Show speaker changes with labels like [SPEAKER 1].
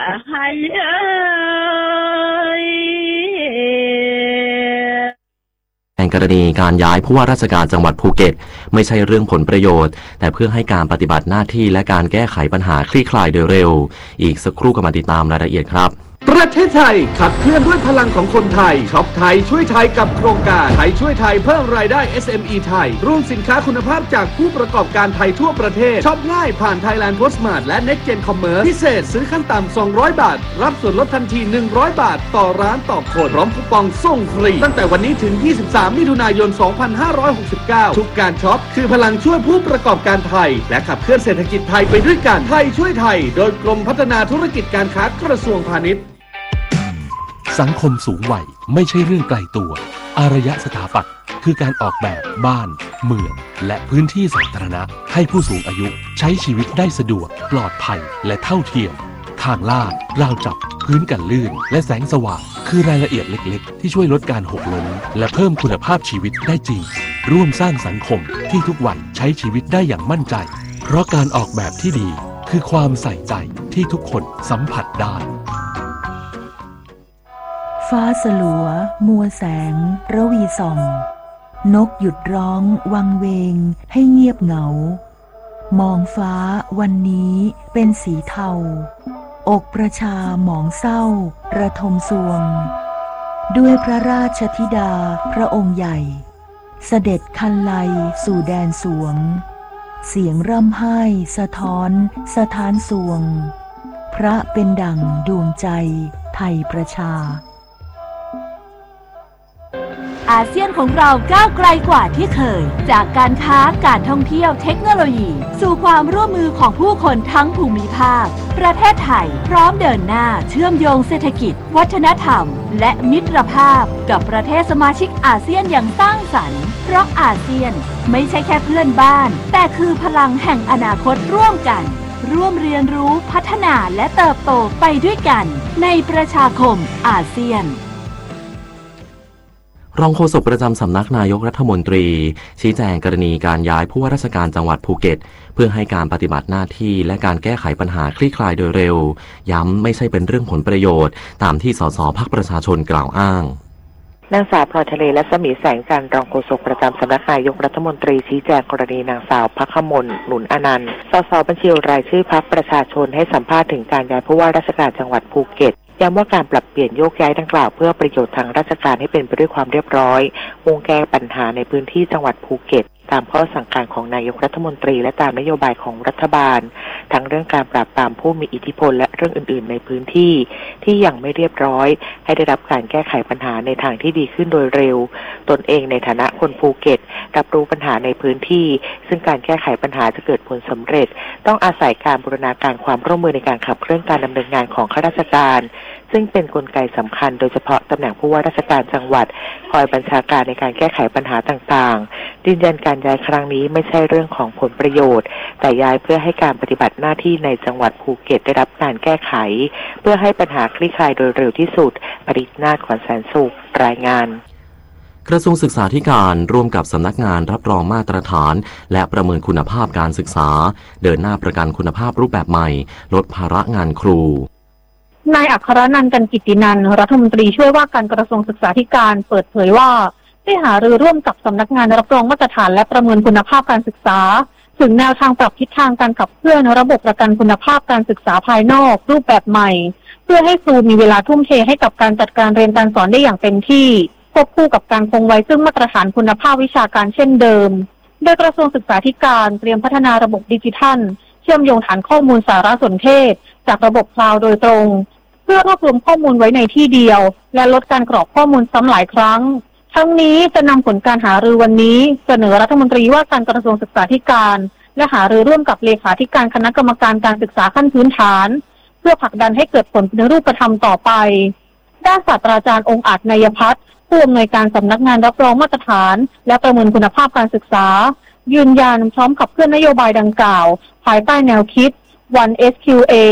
[SPEAKER 1] ในกรณีการย้ายผู้ว่าราชการจังหวัดภูเก็ตไม่ใช่เรื่องผลประโยชน์แต่เพื่อให้การปฏิบัติหน้าที่และการแก้ไขปัญหาคลี่คลายโดยเร็วอีกสักครู่ก็มาติดตามรายละเอียดครับ
[SPEAKER 2] ประเทศไทยขับเคลื่อนด้วยพลังของคนไทยช็อปไทยช่วยไทยกับโครงการไทยช่วยไทยเพิ่มรายได้ SME ไทยร่วมสินค้าคุณภาพจากผู้ประกอบการไทยทั่วประเทศช็อปง่ายผ่าน Thailand Postmart และ Next Gen Commerce พิเศษซื้อขั้นต่ำ200 บาทรับส่วนลดทันที100 บาทต่อร้านต่อคนพร้อมคูปองส่งฟรีตั้งแต่วันนี้ถึง23มิถุนายน2569ทุกการช็อปคือพลังช่วยผู้ประกอบการไทยและขับเคลื่อนเศรษฐกิจไทยไปด้วยกันไทยช่วยไทยโดยกรมพัฒนาธุรกิจการค้ากระทรวงพาณิชย์
[SPEAKER 3] สังคมสูงวัยไม่ใช่เรื่องไกลตัวอารยสถาปัตย์คือการออกแบบบ้านเมืองและพื้นที่สาธารณะให้ผู้สูงอายุใช้ชีวิตได้สะดวกปลอดภัยและเท่าเทียมทางลาดราวจับพื้นกันลื่นและแสงสว่างคือรายละเอียดเล็กๆที่ช่วยลดการหกล้มและเพิ่มคุณภาพชีวิตได้จริงร่วมสร้างสังคมที่ทุกวัยใช้ชีวิตได้อย่างมั่นใจเพราะการออกแบบที่ดีคือความใส่ใจที่ทุกคนสัมผัสได้
[SPEAKER 4] ฟ้าสลัวมัวแสงระวีส่องนกหยุดร้องวังเวงให้เงียบเหงามองฟ้าวันนี้เป็นสีเทาอกประชาหมองเศร้าระทมสวงด้วยพระราชธิดาพระองค์ใหญ่เสด็จคันไลสู่แดนสวงเสียงร่ำไห้สะท้อนสถานสวงพระเป็นดั่งดวงใจไทยประชา
[SPEAKER 5] อาเซียนของเราก้าวไกลกว่าที่เคยจากการค้าการท่องเที่ยวเทคโนโลยีสู่ความร่วมมือของผู้คนทั้งภูมิภาคประเทศไทยพร้อมเดินหน้าเชื่อมโยงเศรษฐกิจวัฒนธรรมและมิตรภาพกับประเทศสมาชิกอาเซียนอย่างสร้างสรรค์เพราะอาเซียนไม่ใช่แค่เพื่อนบ้านแต่คือพลังแห่งอนาคตร่วมกันร่วมเรียนรู้พัฒนาและเติบโตไปด้วยกันในประชาคมอาเซียน
[SPEAKER 1] รองโฆษกประจำสำนักนายกรัฐมนตรีชี้แจงกรณีการย้ายผู้ว่าราชการจังหวัดภูเก็ตเพื่อให้การปฏิบัติหน้าที่และการแก้ไขปัญหาคลี่คลายโดยเร็วย้ำไม่ใช่เป็นเรื่องผลประโยชน์ตามที่สสพรรคประชาชนกล่าวอ้าง
[SPEAKER 6] นางสาวพลอยทะเลและสมีแสงจันทร์รองโฆษกประจำสำนักนายกรัฐมนตรีชี้แจงกรณีนางสาวภัคมลหนุนอนันต์สสบัญชีรายชื่อพรรคประชาชนให้สัมภาษณ์ถึงการย้ายผู้ว่าราชการจังหวัดภูเก็ตย้ำว่าการปรับเปลี่ยนโยกย้ายดังกล่าวเพื่อประโยชน์ทางราชการให้เป็นไปด้วยความเรียบร้อยมุ่งแก้ปัญหาในพื้นที่จังหวัดภูเก็ตตามข้อสั่งการของนายกรัฐมนตรีและตามนโยบายของรัฐบาลทั้งเรื่องการปราบปรามผู้มีอิทธิพลและเรื่องอื่นๆในพื้นที่ที่ยังไม่เรียบร้อยให้ได้รับการแก้ไขปัญหาในทางที่ดีขึ้นโดยเร็วตนเองในฐานะคนภูเก็ตรับรู้ปัญหาในพื้นที่ซึ่งการแก้ไขปัญหาจะเกิดผลสำเร็จต้องอาศัยการบูรณาการความร่วมมือในการขับเคลื่อนการดำเนินงานของข้าราชการซึ่งเป็นกลไกสำคัญโดยเฉพาะตำแหน่งผู้ว่าราชการจังหวัดคอยบัญชาการในการแก้ไขปัญหาต่างๆยืนยันการย้ายครั้งนี้ไม่ใช่เรื่องของผลประโยชน์แต่ย้ายเพื่อให้การปฏิบัติหน้าที่ในจังหวัดภูเก็ตได้รับการแก้ไขเพื่อให้ปัญหาคลี่คลายโดยเร็วที่สุดปริศนาถ ขวัญแสนสุขรายงาน
[SPEAKER 1] กระทรวงศึกษาธิการร่วมกับสำนักงานรับรองมาตรฐานและประเมินคุณภาพการศึกษาเดินหน้าประกันคุณภาพรูปแบบใหม่ลดภาระงานครู
[SPEAKER 7] นายอัครนันท์ กันกิตตินันท์รัฐมนตรีช่วยว่าการกระทรวงศึกษาธิการเปิดเผยว่าได้หารือร่วมกับสำนักงานรับรองมาตรฐานและประเมินคุณภาพการศึกษาถึงแนวทางปรับทิศทางการขับเคลื่อนระบบประกันคุณภาพการศึกษาภายนอกรูปแบบใหม่เพื่อให้ครูมีเวลาทุ่มเทให้กับการจัดการเรียนการสอนได้อย่างเต็มที่ควบคู่กับการคงไว้ซึ่งมาตรฐานคุณภาพวิชาการเช่นเดิมโดยกระทรวงศึกษาธิการเตรียมพัฒนาระบบดิจิทัลเชื่อมโยงฐานข้อมูลสารสนเทศจากระบบคลาวด์โดยตรงเพื่อรวบรวมข้อมูลไว้ในที่เดียวและลดการกรอกข้อมูลซ้ำหลายครั้งทั้งนี้จะนำผลการหารือวันนี้เสนอรัฐมนตรีว่าการกระทรวงศึกษาธิการและหารือร่วมกับเลขาธิการคณะกรรมการการศึกษาขั้นพื้นฐานเพื่อผลักดันให้เกิดผลเป็นรูปธรรมต่อไปด้านศาสตราจารย์องค์อาจนายพัฒน์ผู้อำนวยการสำนักงานรับรองมาตรฐานและประเมินคุณภาพการศึกษายืนยันพร้อมขับเคลื่อนนโยบายดังกล่าวภายใต้แนวคิด 1 SQA